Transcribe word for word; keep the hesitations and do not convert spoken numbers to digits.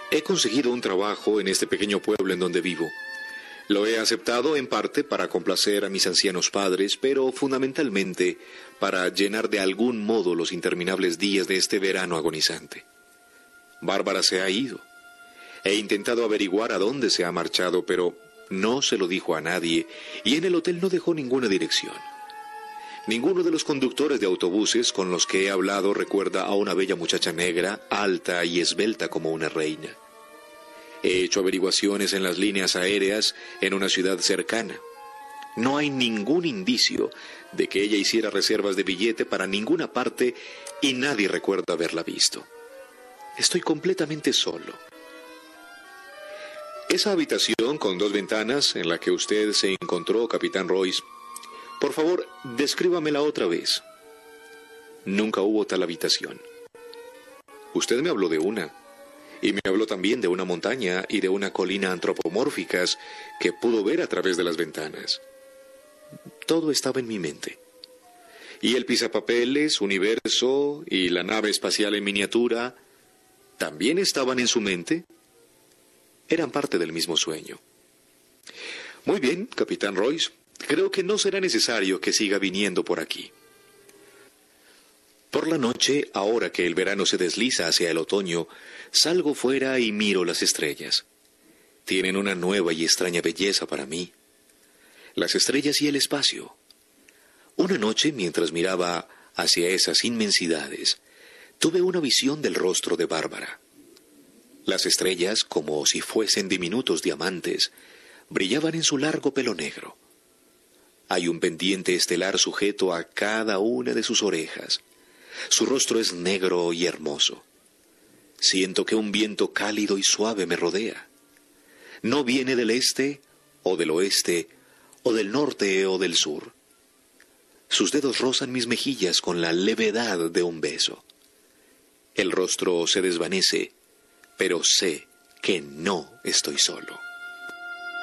He conseguido un trabajo en este pequeño pueblo en donde vivo. Lo he aceptado en parte para complacer a mis ancianos padres, pero fundamentalmente para llenar de algún modo los interminables días de este verano agonizante. Bárbara se ha ido. He intentado averiguar a dónde se ha marchado, pero no se lo dijo a nadie, y en el hotel no dejó ninguna dirección. Ninguno de los conductores de autobuses con los que he hablado recuerda a una bella muchacha negra, alta y esbelta como una reina. He hecho averiguaciones en las líneas aéreas en una ciudad cercana. No hay ningún indicio de que ella hiciera reservas de billete para ninguna parte y nadie recuerda haberla visto. Estoy completamente solo. Esa habitación con dos ventanas en la que usted se encontró, capitán Royce, por favor, descríbamela otra vez. Nunca hubo tal habitación. Usted me habló de una. Y me habló también de una montaña y de una colina antropomórficas que pudo ver a través de las ventanas. Todo estaba en mi mente. Y el pisapapeles, universo y la nave espacial en miniatura también estaban en su mente. Eran parte del mismo sueño. Muy bien, capitán Royce. Creo que no será necesario que siga viniendo por aquí. Por la noche, ahora que el verano se desliza hacia el otoño, salgo fuera y miro las estrellas. Tienen una nueva y extraña belleza para mí. Las estrellas y el espacio. Una noche, mientras miraba hacia esas inmensidades, tuve una visión del rostro de Bárbara. Las estrellas, como si fuesen diminutos diamantes, brillaban en su largo pelo negro. Hay un pendiente estelar sujeto a cada una de sus orejas. Su rostro es negro y hermoso. Siento que un viento cálido y suave me rodea. No viene del este, o del oeste, o del norte o del sur. Sus dedos rozan mis mejillas con la levedad de un beso. El rostro se desvanece, pero sé que no estoy solo.